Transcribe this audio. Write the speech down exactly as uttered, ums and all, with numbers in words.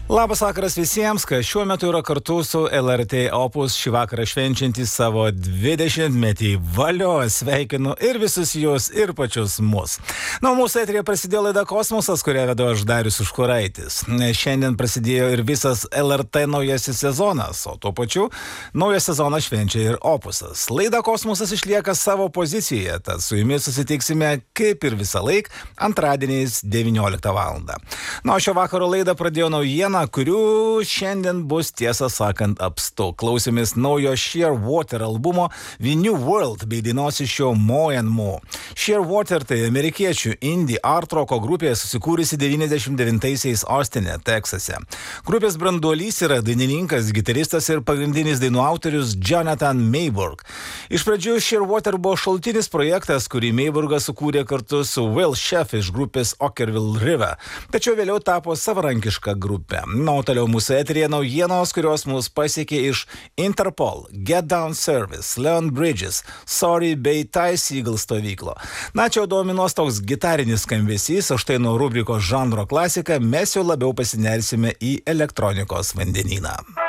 Labas vakaras visiems, kas šiuo metu yra kartu su L R T Opus šį vakarą švenčiantys savo dvidešimtmetį. Valio, sveikinu ir visus jūs, ir pačius mus. Na, mūsų eterėje prasidėjo laida Kosmosas, kurią vedu aš Darius Užkuraitis. Šiandien prasidėjo ir visas L R T naujasis sezonas, o tuo pačiu naują sezoną švenčia ir Opusas. Laida Kosmosas išlieka savo pozicijoje, tad su jumis susitiksime kaip ir visą laik antradieniais devynioliktą valandą. Na, o šio vakaro laidą pradėjo naujiena, kurių šiandien bus, tiesą sakant, apstu. Klausėmės naujo Shearwater albumo The New World bei dainos iš jo More and More. Shearwater tai amerikiečių indie art roko grupė susikūrusi devyniasdešimt devintaisiais Austine, Teksase. Grupės branduolys yra dainininkas, gitaristas ir pagrindinis dainų autorius Jonathan Mayburg. Iš pradžių Shearwater buvo šalutinis projektas, kurį Mayburgas sukūrė kartu su Will Sheff iš grupės Okkervil River, tačiau vėliau tapo savarankiška grupė. Na, o toliau mūsų eterėje naujienos, kurios mus pasiekė iš Interpol, Get Down Service, Leon Bridges, Sorry bei Ty Segall stovyklo. Na, čia dominuos toks gitarinis skambesys, o štai nuo rubrikos žanro klasika mes jau labiau pasinersime į elektronikos vandenyną.